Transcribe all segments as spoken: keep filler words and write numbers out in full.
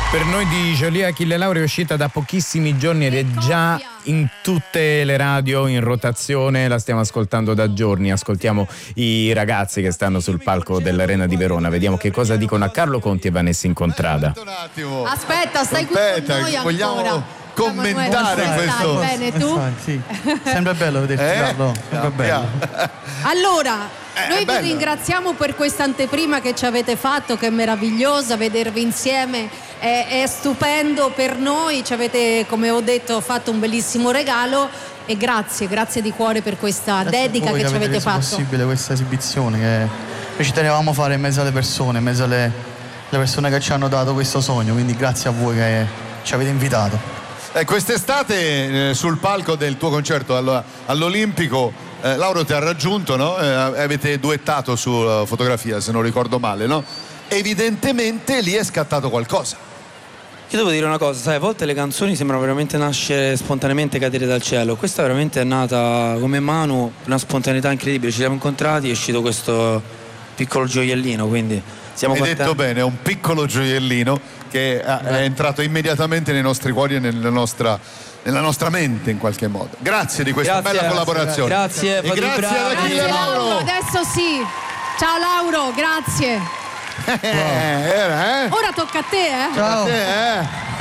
Per noi di Joliet, Achille Lauro è uscita da pochissimi giorni ed è già in tutte le radio in rotazione, la stiamo ascoltando da giorni. Ascoltiamo i ragazzi che stanno sul palco dell'Arena di Verona, vediamo che cosa dicono a Carlo Conti e Vanessa Incontrada. Aspetta, stai qui Aspetta, con noi vogliamo ancora. commentare Emanuele, questo. stai bene tu? Sì, sempre bello vederti, Eh? Carlo, sempre bello. Allora, Eh, noi vi bello. ringraziamo per questa anteprima che ci avete fatto, che è meravigliosa, vedervi insieme è, è stupendo per noi, ci avete, come ho detto, fatto un bellissimo regalo e grazie, grazie di cuore per questa Grazie a dedica voi che ci avete avete reso fatto. possibile questa esibizione che noi ci tenevamo a fare in mezzo alle persone, in mezzo alle, alle persone che ci hanno dato questo sogno, quindi grazie a voi che ci avete invitato. Eh, quest'estate eh, sul palco del tuo concerto allo- all'Olimpico eh, Lauro ti ha raggiunto, no? Eh, avete duettato sulla fotografia, se non ricordo male, no? Evidentemente lì è scattato qualcosa. Io devo dire una cosa, sai, a volte le canzoni sembrano veramente nascere spontaneamente, cadere dal cielo. Questa veramente è nata come mano, una spontaneità incredibile. Ci siamo incontrati, è uscito questo piccolo gioiellino, quindi siamo Hai contenti. detto bene, è un piccolo gioiellino che è, è entrato immediatamente nei nostri cuori e nella nostra, nella nostra mente in qualche modo. Grazie di questa Grazie, bella grazie, collaborazione. grazie, e fate i grazie bravi. ad Achille Grazie Lauro. Lauro, adesso sì. Ciao Lauro, grazie. Eh, era, eh? Ora tocca a te, eh? Ciao. Eh, eh.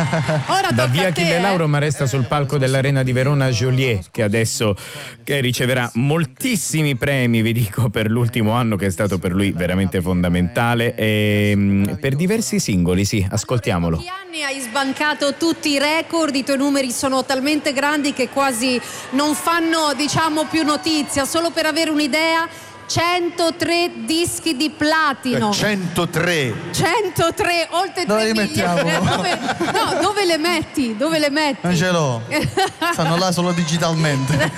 Ora Da tocca via a te. Achille eh. Lauro, ma resta sul palco dell'Arena di Verona Joliet, che adesso che riceverà moltissimi premi, vi dico, per l'ultimo anno che è stato per lui veramente fondamentale, e, mh, per diversi singoli, sì, ascoltiamolo. Quanti anni hai sbancato tutti i record, i tuoi numeri sono talmente grandi che quasi non fanno, diciamo, più notizia. Solo per avere un'idea, centotré dischi di platino. centotré. centotré, oltre Dove tre li mettiamo? milioni. Dove, no, dove le metti? Dove le metti? Non ce l'ho, stanno là solo digitalmente.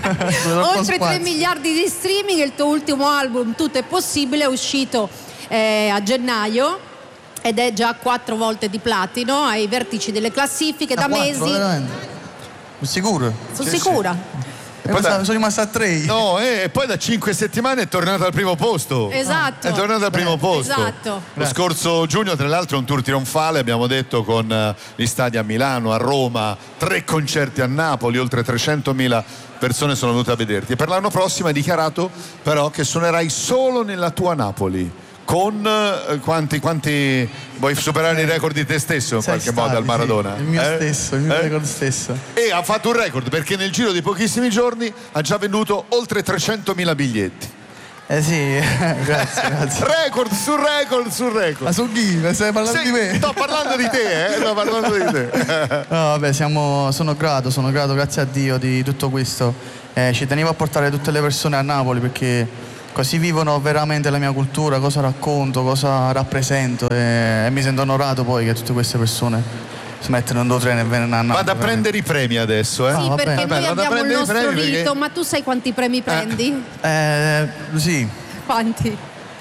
Oltre tre miliardi di streaming. Il tuo ultimo album, Tutto è possibile, è uscito eh, a gennaio ed è già quattro volte di platino, ai vertici delle classifiche da, mesi. Veramente? Sicuro? Sono Sì, sicura. sì. Eh, sono rimasto a tre. No, e poi da cinque settimane è tornato al primo posto. Esatto. È tornato al primo posto. Esatto. Lo scorso giugno, tra l'altro, un tour trionfale, abbiamo detto, con eh, gli stadi a Milano, a Roma, tre concerti a Napoli, oltre trecentomila persone sono venute a vederti. E per l'anno prossimo hai dichiarato però che suonerai solo nella tua Napoli. Con eh, quanti, quanti vuoi superare i record di te stesso in Sei qualche stati, modo al Maradona? sì, il mio Eh? stesso, il mio Eh? record stesso. E ha fatto un record perché nel giro di pochissimi giorni ha già venduto oltre trecentomila biglietti. Eh sì, grazie, grazie. Record su record su record. Ma su chi? Stai parlando Sì, di me? sto parlando di te, eh? Sto parlando di te. No, vabbè, siamo, sono grato, sono grato, grazie a Dio di tutto questo. Eh, ci tenevo a portare tutte le persone a Napoli perché così vivono veramente la mia cultura, cosa racconto, cosa rappresento e, e mi sento onorato poi che tutte queste persone si mettono in due treni e vengono a Napoli. Vado a prendere i premi adesso, eh? Sì, va perché bene. noi Vabbè, vado a abbiamo il prendere i nostro premi rito, perché- ma tu sai quanti premi prendi? Eh, sì, Quanti?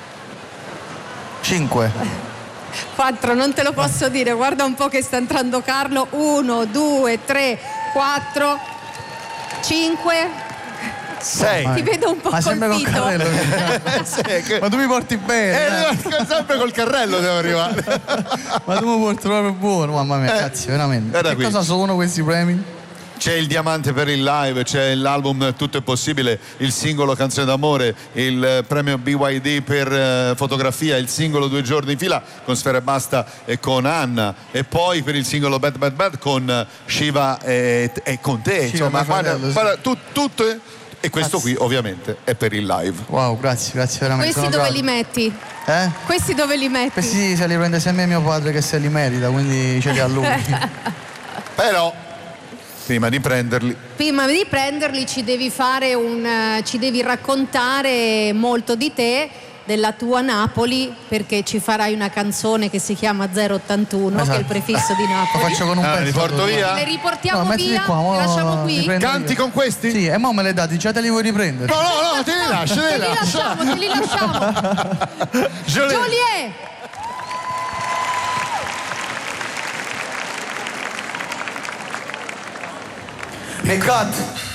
cinque. Quattro, non te lo posso dire, guarda un po' che sta entrando Carlo. Uno, due, tre, quattro, cinque. Sei. Ti vedo un po' Ma sempre con colpito. carrello. Sì, che- Ma tu mi porti bene. Eh, sempre col carrello devo arrivare. Ma tu mi porti proprio buono, mamma mia, Eh, grazie, veramente. guarda Che qui. cosa sono questi premi? C'è il diamante per il live, c'è l'album Tutto è possibile, il singolo Canzone d'amore, il eh, premio B Y D per eh, fotografia, il singolo Due giorni in fila con Sfera e Basta e con Anna, e poi per il singolo Bad Bad Bad con eh, Shiva e, e con te. Shiva, Insomma, mio guarda, fratello, sì. guarda, tu- tutto è- e questo Grazie. qui ovviamente è per il live. Wow, grazie, grazie veramente. Questi sono dove grato. li metti? Eh? Questi dove li metti? Questi se li prende sia me mio padre che se li merita, quindi ce li ha lui. Però prima di prenderli Prima di prenderli ci devi fare un eh, ci devi raccontare molto di te, della tua Napoli, perché ci farai una canzone che si chiama zero ottantuno, che è il Esatto. prefisso di Lo Napoli. faccio con un Ah, pezzo. li porto via? Le riportiamo No, mettili via, qua, mo le lasciamo li qui. prendo canti io. con questi? Sì, e mo me le date, già te li vuoi riprendere? No, no, no, te li lascio, te Te li li lascio. lasciamo, te li lasciamo. Joliet. Joliet! Mi cut!